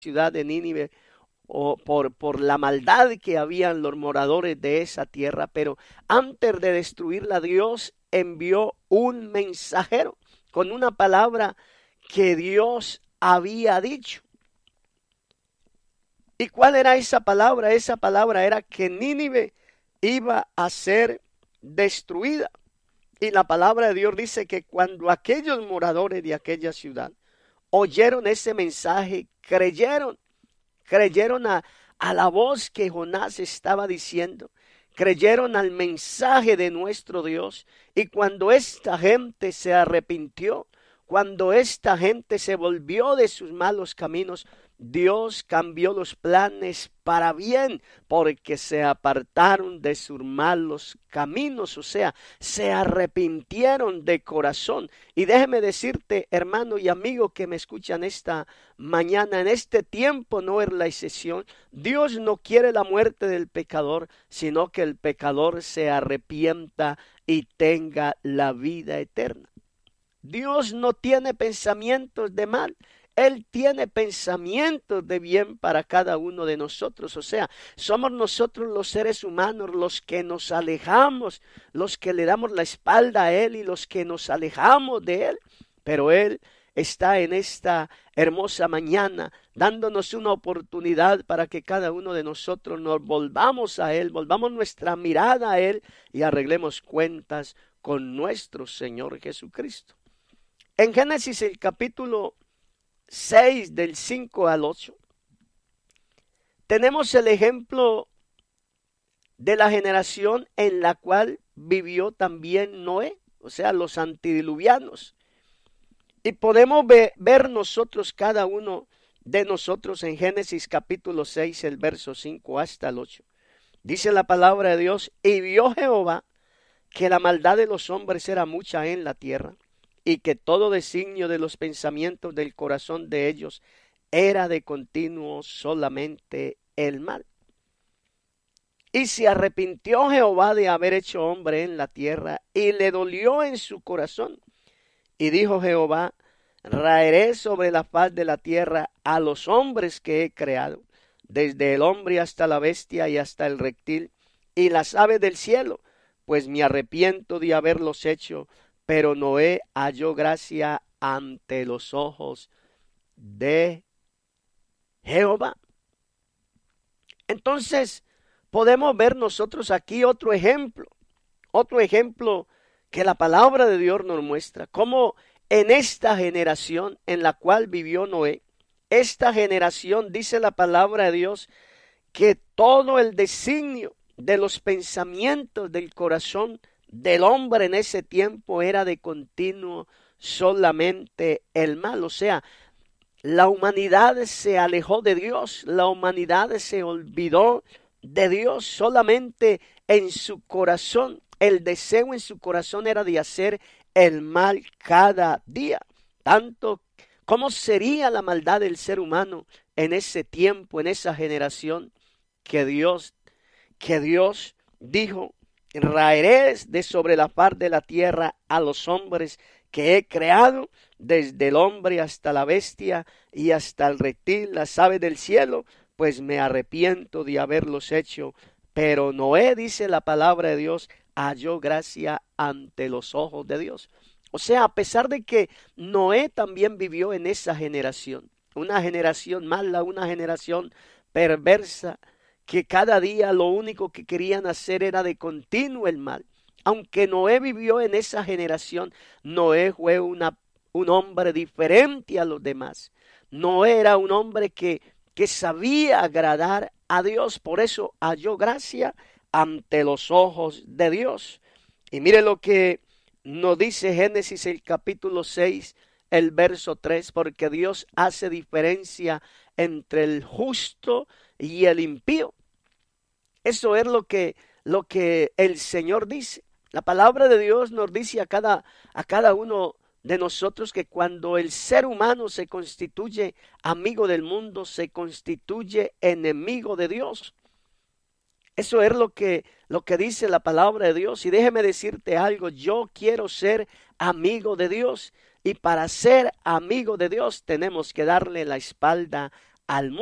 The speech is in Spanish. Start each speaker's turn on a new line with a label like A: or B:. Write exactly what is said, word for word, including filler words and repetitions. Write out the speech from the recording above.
A: ciudad de Nínive o por, por la maldad que habían los moradores de esa tierra, pero antes de destruirla, Dios envió un mensajero con una palabra que Dios había dicho. ¿Y cuál era esa palabra? Esa palabra era que Nínive iba a ser destruida. Y la palabra de Dios dice que cuando aquellos moradores de aquella ciudad oyeron ese mensaje, creyeron, creyeron a, a la voz que Jonás estaba diciendo, creyeron al mensaje de nuestro Dios. Y cuando esta gente se arrepintió, cuando esta gente se volvió de sus malos caminos, Dios cambió los planes para bien, porque se apartaron de sus malos caminos, o sea, se arrepintieron de corazón. Y déjeme decirte, hermano y amigo que me escuchan esta mañana, en este tiempo no es la excepción. Dios no quiere la muerte del pecador, sino que el pecador se arrepienta y tenga la vida eterna. Dios no tiene pensamientos de mal. Él tiene pensamientos de bien para cada uno de nosotros. O sea, somos nosotros los seres humanos los que nos alejamos, los que le damos la espalda a Él y los que nos alejamos de Él. Pero Él está en esta hermosa mañana dándonos una oportunidad para que cada uno de nosotros nos volvamos a Él, volvamos nuestra mirada a Él y arreglemos cuentas con nuestro Señor Jesucristo. En Génesis el capítulo seis del cinco al ocho, tenemos el ejemplo de la generación en la cual vivió también Noé, o sea, los antidiluvianos. Y podemos ve, ver nosotros, cada uno de nosotros en Génesis capítulo seis, el verso cinco hasta el ocho. Dice la palabra de Dios, y vio Jehová que la maldad de los hombres era mucha en la tierra, y que todo designio de los pensamientos del corazón de ellos era de continuo solamente el mal. Y se arrepintió Jehová de haber hecho hombre en la tierra, y le dolió en su corazón. Y dijo Jehová, raeré sobre la faz de la tierra a los hombres que he creado, desde el hombre hasta la bestia y hasta el reptil, y las aves del cielo, pues me arrepiento de haberlos hecho. Pero Noé halló gracia ante los ojos de Jehová. Entonces, podemos ver nosotros aquí otro ejemplo, otro ejemplo que la palabra de Dios nos muestra, cómo en esta generación en la cual vivió Noé, esta generación, dice la palabra de Dios, que todo el designio de los pensamientos del corazón del hombre en ese tiempo era de continuo solamente el mal. O sea, la humanidad se alejó de Dios, la humanidad se olvidó de Dios. Solamente en su corazón, el deseo en su corazón era de hacer el mal cada día. Tanto como sería la maldad del ser humano en ese tiempo, en esa generación, que Dios, que Dios dijo, raeré de sobre la faz de la tierra a los hombres que he creado, desde el hombre hasta la bestia y hasta el reptil, las aves del cielo, pues me arrepiento de haberlos hecho. Pero Noé, dice la palabra de Dios, halló gracia ante los ojos de Dios. O sea, a pesar de que Noé también vivió en esa generación, una generación mala, una generación perversa, que cada día lo único que querían hacer era de continuo el mal. Aunque Noé vivió en esa generación, Noé fue una, un hombre diferente a los demás. Noé era un hombre que, que sabía agradar a Dios, por eso halló gracia ante los ojos de Dios. Y mire lo que nos dice Génesis el capítulo seis, el verso tres, porque Dios hace diferencia entre el justo y el impío. Eso es lo que, lo que el Señor dice. La palabra de Dios nos dice a cada, a cada uno de nosotros que cuando el ser humano se constituye amigo del mundo, se constituye enemigo de Dios. Eso es lo que, lo que dice la palabra de Dios. Y déjeme decirte algo, yo quiero ser amigo de Dios. Y para ser amigo de Dios tenemos que darle la espalda al mundo.